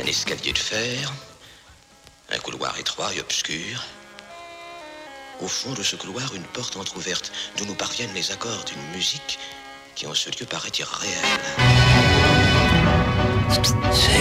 escalier de fer, un couloir étroit et obscur. Au fond de ce couloir, une porte entr'ouverte, d'où nous parviennent les accords d'une musique qui en ce lieu paraît irréelle.